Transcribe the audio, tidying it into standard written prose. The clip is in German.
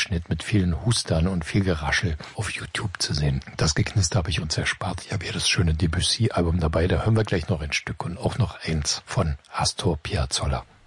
Zusammenschnitt mit vielen Hustern und viel Geraschel auf YouTube zu sehen. Das Geknister habe ich uns erspart. Ich habe hier das schöne Debussy-Album dabei, da hören wir gleich noch ein Stück und auch noch eins von Astor Piazzolla.